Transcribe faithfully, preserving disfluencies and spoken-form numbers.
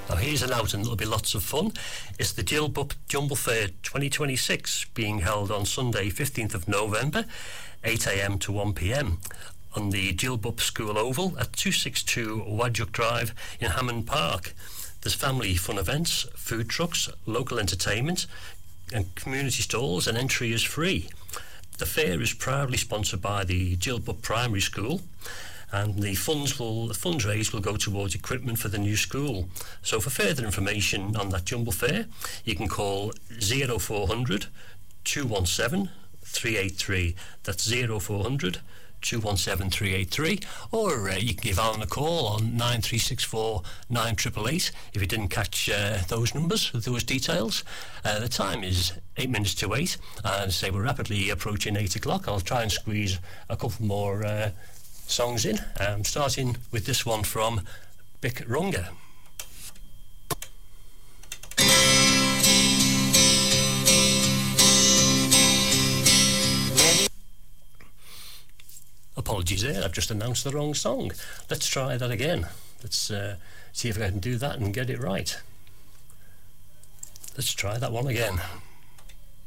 Now here's an out and it'll be lots of fun. It's the Gilbup Jumble Fair twenty twenty-six being held on Sunday fifteenth of November, eight a m to one p m on the Gilbup School Oval at two sixty-two Wadjuk Drive in Hammond Park. There's family fun events, food trucks, local entertainment and community stalls, and entry is free. The fair is proudly sponsored by the Gilbup Primary School, and the funds will the funds raised will go towards equipment for the new school. So for further information on that Jumble Fair, you can call zero four hundred, two one seven, three eight three. That's zero four hundred, two one seven, three eight three, or uh, you can give Alan a call on nine three six four, nine eight eight eight if you didn't catch uh, those numbers, those details. Uh, the time is eight minutes to eight, and say we're rapidly approaching eight o'clock. I'll try and squeeze a couple more uh, songs in, um, starting with this one from Bic Runga. Apologies there, I've just announced the wrong song. Let's try that again. Let's uh, see if I can do that and get it right. Let's try that one again.